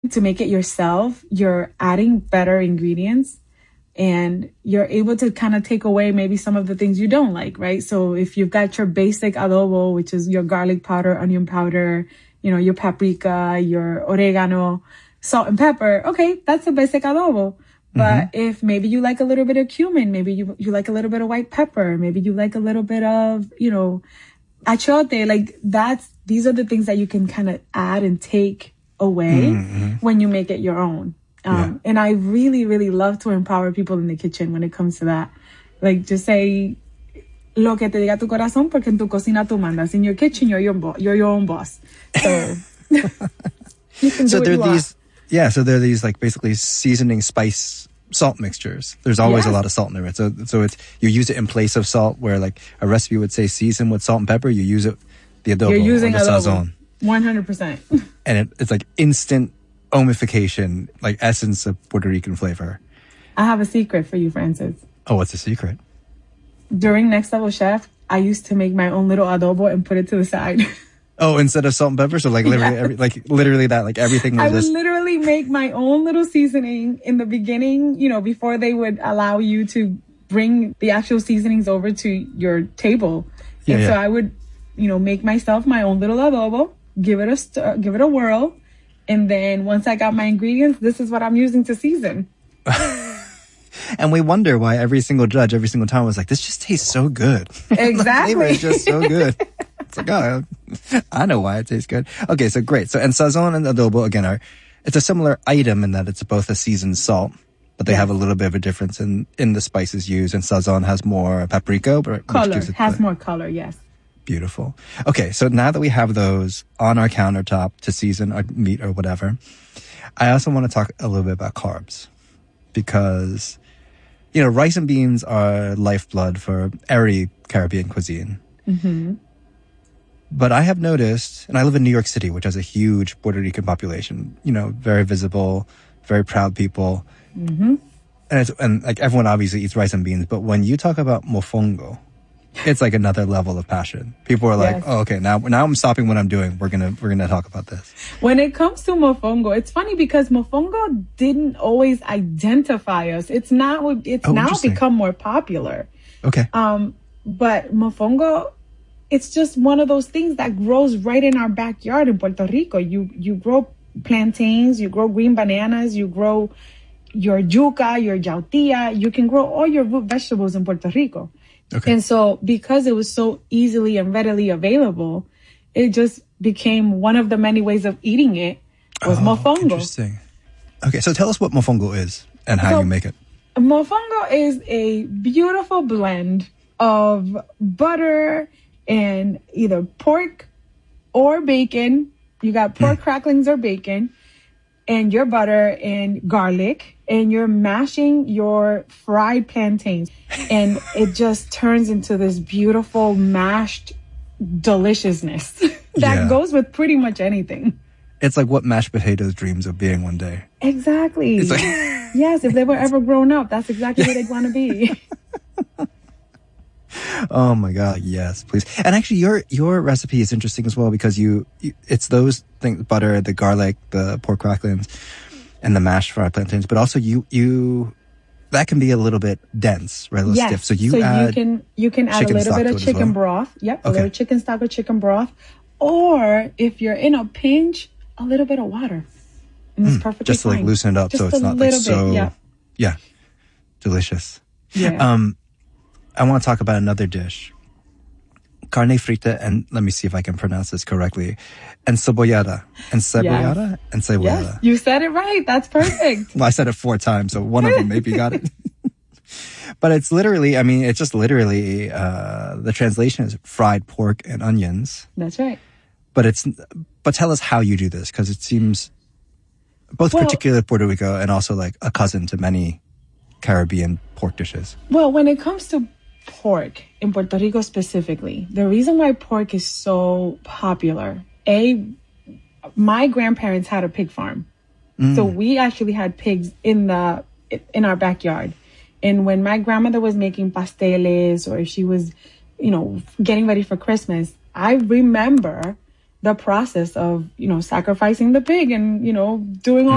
to make it yourself, you're adding better ingredients and you're able to kind of take away maybe some of the things you don't like, right? So if you've got your basic adobo, which is your garlic powder, onion powder, your paprika, your oregano, salt and pepper, okay, that's a basic adobo. But if maybe you like a little bit of cumin, maybe you like a little bit of white pepper, maybe you like a little bit of, achote, like these are the things that you can kind of add and take away when you make it your own. And I really, really love to empower people in the kitchen when it comes to that. Like, just say, lo que te diga tu corazón, porque en tu cocina tú mandas. In your kitchen, you're your own boss. So, you can do what you want. So there are these like basically seasoning spice salt mixtures. There's always a lot of salt in there. So it's, you use it in place of salt, where like a recipe would say season with salt and pepper. You use it, the adobo, you're using or the sazon. 100%. And it's like instant omification, like essence of Puerto Rican flavor. I have a secret for you, Francis. Oh, what's the secret? During Next Level Chef, I used to make my own little adobo and put it to the side. Oh, instead of salt and pepper? So like literally, literally that, like everything was I would literally make my own little seasoning in the beginning, before they would allow you to bring the actual seasonings over to your table. So I would, make myself my own little adobo, give it a whirl. And then once I got my ingredients, this is what I'm using to season. And we wonder why every single judge, every single time was like, this just tastes so good. Exactly. The flavor is just so good. It's like, oh, I know why it tastes good. Okay, so great. So, and sazon and adobo, again, it's a similar item in that it's both a seasoned salt, but they have a little bit of a difference in the spices used. And sazon has more paprika. More color, yes. Beautiful. Okay, so now that we have those on our countertop to season our meat or whatever, I also want to talk a little bit about carbs, because, rice and beans are lifeblood for every Caribbean cuisine. But I have noticed, and I live in New York City, which has a huge Puerto Rican population, very visible, very proud people. And like everyone obviously eats rice and beans, but when you talk about mofongo, it's like another level of passion. People are like, oh, okay, now I'm stopping what I'm doing. We're gonna talk about this. When it comes to mofongo, it's funny because mofongo didn't always identify us. It's now become more popular. Okay. But mofongo, it's just one of those things that grows right in our backyard in Puerto Rico. You grow plantains, you grow green bananas, you grow your yuca, your yautía. You can grow all your root vegetables in Puerto Rico. Okay. And so because it was so easily and readily available, it just became one of the many ways of eating it was mofongo. Interesting. Okay, so tell us what mofongo is and how you make it. Mofongo is a beautiful blend of butter and either pork or bacon. You got pork cracklings or bacon, and your butter and garlic, and you're mashing your fried plantains. And it just turns into this beautiful mashed deliciousness that goes with pretty much anything. It's like what mashed potatoes dreams of being one day. Exactly. It's like yes, if they were ever grown up, that's exactly what they'd want to be. Oh my God, yes, please. And actually your recipe is interesting as well, because it's those things, butter, the garlic, the pork cracklings, and the mashed fried plantains, but also you that can be a little bit dense, right? A little stiff. So you can add a little bit of chicken broth. Yep, a little chicken stock or chicken broth. Or if you're in a pinch, a little bit of water. And it's perfectly just to fine. Like loosen it up, just so it's not like so delicious. Yeah. I want to talk about another dish. Carne frita, and let me see if I can pronounce this correctly. Encebollada. Encebollada? Yes. Encebollada. Yes, you said it right. That's perfect. Well, I said it 4 times, so one of them maybe got it. But it's literally, the translation is fried pork and onions. That's right. But tell us how you do this, because it seems both particular to Puerto Rico and also like a cousin to many Caribbean pork dishes. Well, when it comes to pork in Puerto Rico specifically, the reason why pork is so popular, my grandparents had a pig farm. So we actually had pigs in our backyard. And when my grandmother was making pasteles, or if she was, getting ready for Christmas, I remember the process of, sacrificing the pig and, doing all